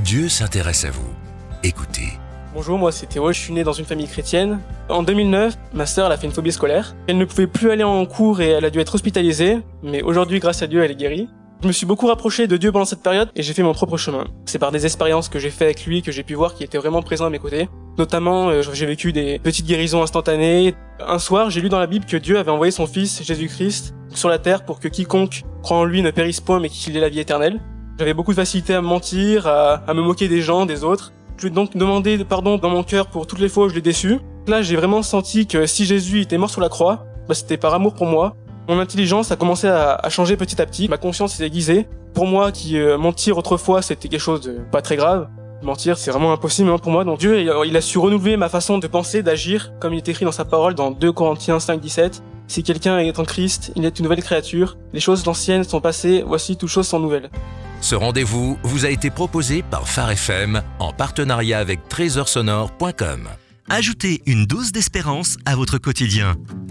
Dieu s'intéresse à vous. Écoutez. Bonjour, moi c'est Théo, je suis né dans une famille chrétienne. En 2009, ma sœur a fait une phobie scolaire. Elle ne pouvait plus aller en cours et elle a dû être hospitalisée, mais aujourd'hui, grâce à Dieu, elle est guérie. Je me suis beaucoup rapproché de Dieu pendant cette période et j'ai fait mon propre chemin. C'est par des expériences que j'ai fait avec lui que j'ai pu voir qu'il était vraiment présent à mes côtés. Notamment, j'ai vécu des petites guérisons instantanées. Un soir, j'ai lu dans la Bible que Dieu avait envoyé son fils, Jésus-Christ, sur la terre pour que quiconque croit en lui ne périsse point mais qu'il ait la vie éternelle. J'avais beaucoup de facilité à me mentir, à me moquer des gens, des autres. Je lui ai donc demandé pardon dans mon cœur pour toutes les fois où je l'ai déçu. Là, j'ai vraiment senti que si Jésus était mort sur la croix, c'était par amour pour moi. Mon intelligence a commencé à changer petit à petit. Ma conscience s'est aiguisée. Pour moi, qui mentir autrefois, c'était quelque chose de pas très grave. Mentir, c'est vraiment impossible pour moi. Donc Dieu, il a su renouveler ma façon de penser, d'agir, comme il est écrit dans sa parole dans 2 Corinthiens 5:17. Si quelqu'un est en Christ, il est une nouvelle créature. Les choses anciennes sont passées, voici toutes choses sont nouvelles. Ce rendez-vous vous a été proposé par Phare FM en partenariat avec TrésorSonore.com. Ajoutez une dose d'espérance à votre quotidien.